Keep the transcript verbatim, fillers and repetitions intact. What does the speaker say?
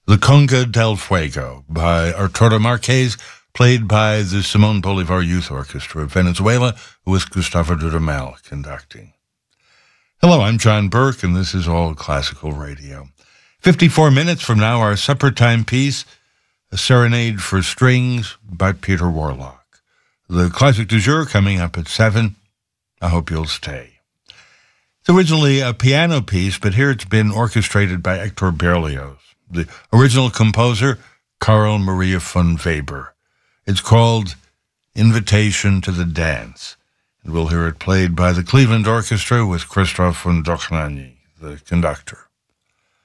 The Conga del Fuego by Arturo Marquez, played by the Simón Bolívar Youth Orchestra of Venezuela, with Gustavo Dudamel conducting. Hello, I'm John Burke, and this is All Classical Radio. fifty-four minutes from now, our supper time piece, A Serenade for Strings by Peter Warlock. The classic du jour coming up at seven. I hope you'll stay. It's originally a piano piece, but here it's been orchestrated by Hector Berlioz, the original composer, Carl Maria von Weber. It's called Invitation to the Dance, and we'll hear it played by the Cleveland Orchestra with Christoph von Dohnanyi, the conductor.